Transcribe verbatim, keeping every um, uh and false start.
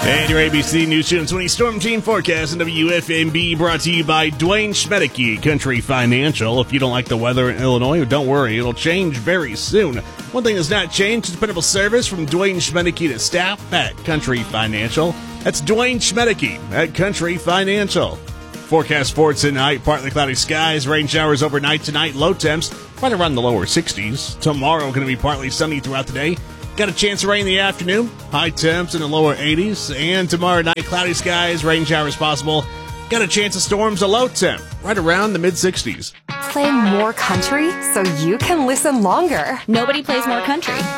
And your A B C News Channel twenty Storm Team Forecast and W F M B brought to you by Dwayne Schmedeke, Country Financial. If you don't like the weather in Illinois, don't worry, it'll change very soon. One thing that's not changed is dependable service from Dwayne Schmedeke to staff at Country Financial. That's Dwayne Schmedeke at Country Financial. Forecast for tonight, partly cloudy skies, rain showers overnight tonight, low temps right around the lower sixties. Tomorrow going to be partly sunny throughout the day. Got a chance of rain in the afternoon, high temps in the lower eighties. And tomorrow night, cloudy skies, rain showers possible. Got a chance of storms, a low temp right around the mid sixties. Play more country so you can listen longer. Nobody plays more country.